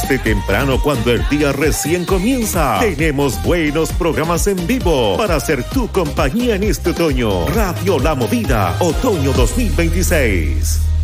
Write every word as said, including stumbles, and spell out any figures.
Desde temprano, cuando el día recién comienza, tenemos buenos programas en vivo para hacer tu compañía en este otoño. Radio La Movida, otoño dos mil veintiséis.